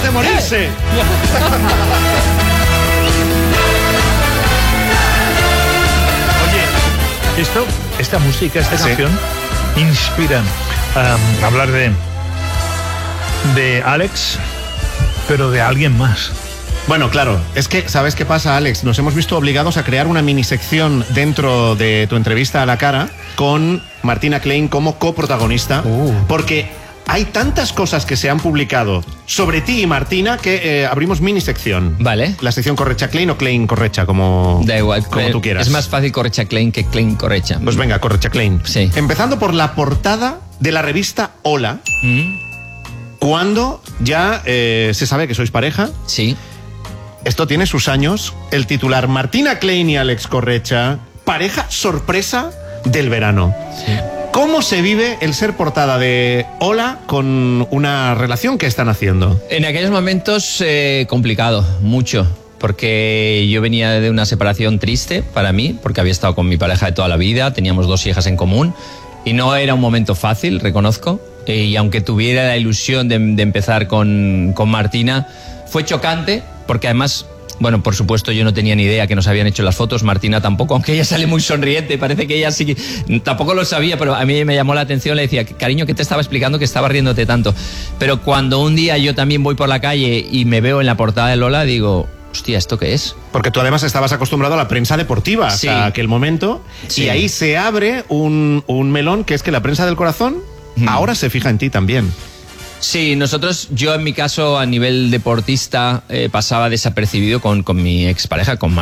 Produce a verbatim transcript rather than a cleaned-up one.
de morirse. Oye, esto, esta música, esta Sí. canción, inspiran a hablar de, de Alex, pero de alguien más. Bueno, claro, es que, ¿sabes qué pasa, Alex? Nos hemos visto obligados a crear una minisección dentro de tu entrevista a la cara con Martina Klein como coprotagonista, Uh. porque hay tantas cosas que se han publicado sobre ti y Martina que eh, abrimos minisección. Vale. La sección Correcha Klein o Klein Correcha, como, Da igual. como eh, tú quieras. Es más fácil Correcha Klein que Klein Correcha. Pues venga, Correcha Klein. Sí. Empezando por la portada de la revista Hola, Mm, cuando ya eh, se sabe que sois pareja. sí. Esto tiene sus años. El titular: Martina Klein y Alex Correcha, pareja sorpresa del verano. Sí. ¿Cómo se vive el ser portada de Hola con una relación que están haciendo? En aquellos momentos eh, complicado, mucho, porque yo venía de una separación triste para mí, porque había estado con mi pareja de toda la vida, teníamos dos hijas en común y no era un momento fácil, reconozco, eh, y aunque tuviera la ilusión de, de empezar con, con Martina, fue chocante, porque además... Bueno, por supuesto, yo no tenía ni idea que nos habían hecho las fotos, Martina tampoco, aunque ella sale muy sonriente, parece que ella sí que... Tampoco lo sabía, pero a mí me llamó la atención, le decía, cariño, ¿qué te estaba explicando que estaba riéndote tanto? Pero cuando un día yo también voy por la calle y me veo en la portada de Lola, digo, hostia, ¿esto qué es? Porque tú además estabas acostumbrado a la prensa deportiva Sí. hasta aquel momento. Sí. Y ahí se abre un, un melón, que es que la prensa del corazón Mm. ahora se fija en ti también. Sí, nosotros, yo en mi caso a nivel deportista eh, pasaba desapercibido con, con mi expareja, con Mar